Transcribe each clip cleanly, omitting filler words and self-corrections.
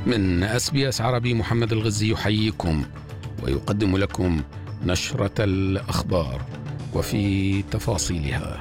من SBS عربي محمد الغزي يحييكم ويقدم لكم نشرة الأخبار وفي تفاصيلها.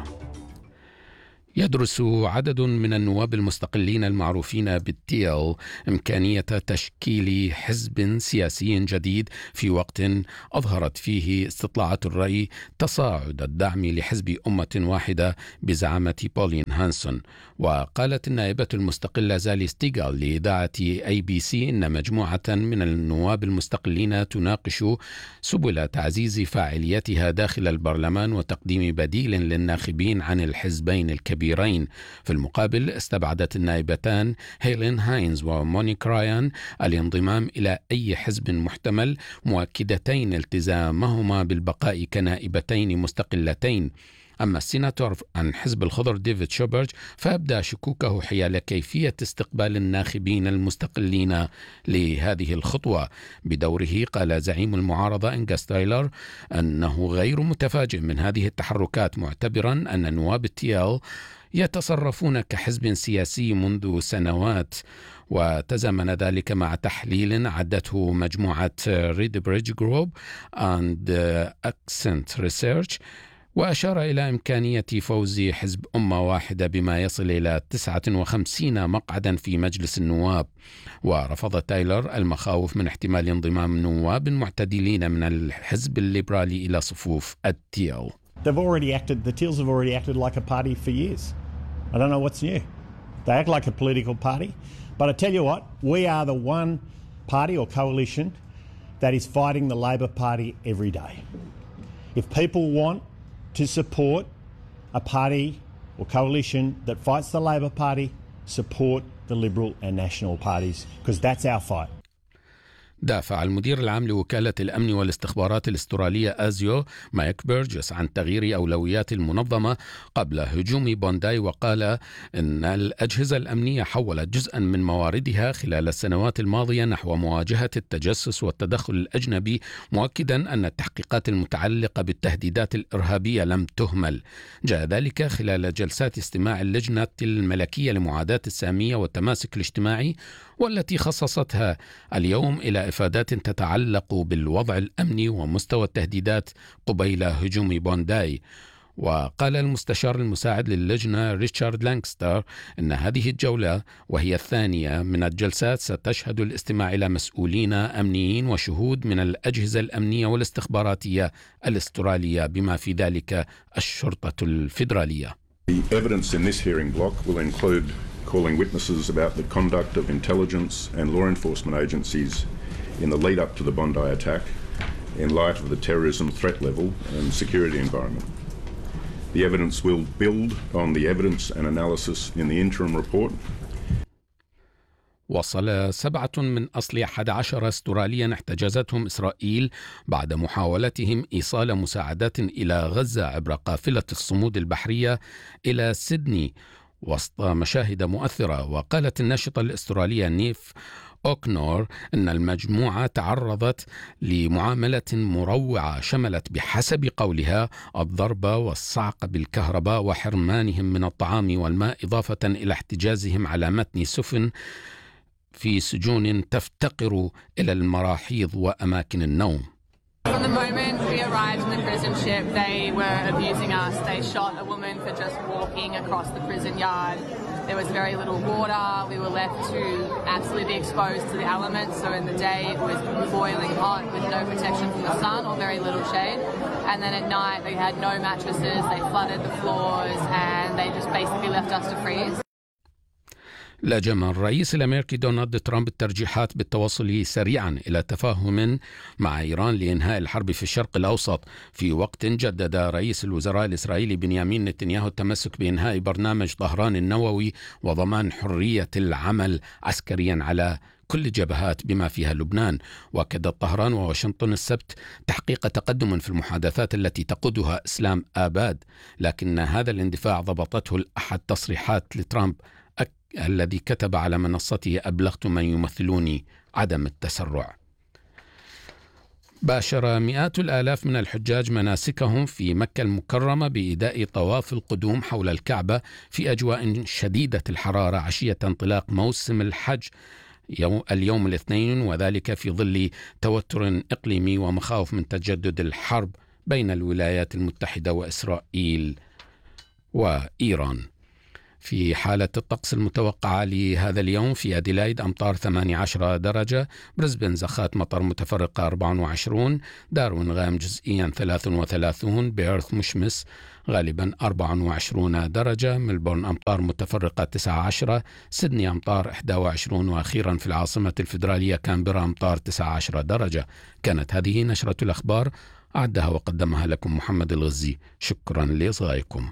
يدرس عدد من النواب المستقلين المعروفين بالتيل إمكانية تشكيل حزب سياسي جديد في وقت أظهرت فيه استطلاعات الرأي تصاعد الدعم لحزب أمة واحدة بزعامة بولين هانسون. وقالت النائبة المستقلة زالي ستيغال لإذاعة ABC إن مجموعة من النواب المستقلين تناقش سبل تعزيز فاعليتها داخل البرلمان وتقديم بديل للناخبين عن الحزبين الكبيرين. في المقابل استبعدت النائبتان هيلين هاينز ومونيك رايان الانضمام إلى أي حزب محتمل، مؤكدتين التزامهما بالبقاء كنائبتين مستقلتين. أما السيناتور عن حزب الخضر ديفيد شوبرج فأبدى شكوكه حيال كيفية استقبال الناخبين المستقلين لهذه الخطوة. بدوره قال زعيم المعارضة إنغاس تايلر أنه غير متفاجئ من هذه التحركات، معتبرا أن نواب التيال يتصرفون كحزب سياسي منذ سنوات، وتزامن ذلك مع تحليل عدته مجموعة ريد بريدج جروب and Accent Research، وأشار إلى إمكانية فوز حزب أمة واحدة بما يصل إلى 59 مقعدا في مجلس النواب. ورفض تايلر المخاوف من احتمال انضمام نواب معتدلين من الحزب الليبرالي إلى صفوف التيل. The Teals have already acted like a party for years. I don't know what's new. They act like a political party. But I tell you what, we are the one party or coalition that is fighting the Labor Party every day. If people want to support a party or coalition that fights the Labor Party, support the Liberal and National parties, because that's our fight. دافع المدير العام لوكالة الأمن والاستخبارات الأسترالية آزيو مايك بيرجس عن تغيير أولويات المنظمة قبل هجوم بونداي، وقال إن الأجهزة الأمنية حولت جزءا من مواردها خلال السنوات الماضية نحو مواجهة التجسس والتدخل الأجنبي، مؤكدا أن التحقيقات المتعلقة بالتهديدات الإرهابية لم تهمل. جاء ذلك خلال جلسات استماع اللجنة الملكية لمعاداة السامية والتماسك الاجتماعي، والتي خصصتها اليوم إلى إفادات تتعلق بالوضع الأمني ومستوى التهديدات قبيل هجوم بونداي. وقال المستشار المساعد للجنة ريتشارد لانكستر أن هذه الجولة وهي الثانية من الجلسات ستشهد الاستماع إلى مسؤولين أمنيين وشهود من الأجهزة الأمنية والاستخباراتية الأسترالية بما في ذلك الشرطة الفيدرالية. The evidence in this hearing block will include calling witnesses about the conduct of intelligence and law enforcement agencies in the lead up to the Bondi attack in light of the terrorism threat level and security environment. The evidence will build on the evidence and analysis in the interim report. وصل 7 من أصل 11 استراليا احتجزتهم إسرائيل بعد محاولتهم إيصال مساعدات إلى غزة عبر قافلة الصمود البحرية إلى سيدني وسط مشاهد مؤثرة. وقالت الناشطة الأسترالية نيف أوكنور أن المجموعة تعرضت لمعاملة مروعة شملت بحسب قولها الضرب والصعق بالكهرباء وحرمانهم من الطعام والماء، إضافة إلى احتجازهم على متن سفن في سجون تفتقر إلى المراحيض وأماكن النوم. From the moment we arrived in the prison ship, they were abusing us. They shot a woman for just walking across the prison yard. There was very little water. We were left to absolutely be exposed to the elements. So in the day it was boiling hot with no protection from the sun or very little shade. And then at night they had no mattresses. They flooded the floors and they just basically left us to freeze. لجم الرئيس الأمريكي دونالد ترامب الترجيحات بالتوصل سريعا إلى تفاهم مع إيران لإنهاء الحرب في الشرق الأوسط، في وقت جدد رئيس الوزراء الإسرائيلي بنيامين نتنياهو التمسك بإنهاء برنامج طهران النووي وضمان حرية العمل عسكريا على كل الجبهات بما فيها لبنان. وأكدت طهران وواشنطن السبت تحقيق تقدم في المحادثات التي تقودها إسلام آباد، لكن هذا الاندفاع ضبطته الأحد تصريحات لترامب الذي كتب على منصته: أبلغت من يمثلوني عدم التسرع. باشر مئات الآلاف من الحجاج مناسكهم في مكة المكرمة بإداء طواف القدوم حول الكعبة في أجواء شديدة الحرارة عشية انطلاق موسم الحج اليوم الاثنين، وذلك في ظل توتر إقليمي ومخاوف من تجدد الحرب بين الولايات المتحدة وإسرائيل وإيران. في حالة الطقس المتوقعة لهذا اليوم: في أديلايد أمطار 18 درجة، بريسبن زخات مطر متفرقة 24، داروين غائم جزئيا 33، بيرث مشمس غالبا 24 درجة، ملبورن أمطار متفرقة 19، سيدني أمطار 21، وأخيرا في العاصمة الفيدرالية كامبرا أمطار 19 درجة. كانت هذه نشرة الأخبار، أعدها وقدمها لكم محمد الغزي. شكرا لإصغائكم.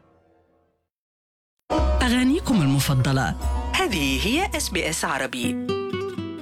أغانيكم المفضلة، هذه هي SBS عربي.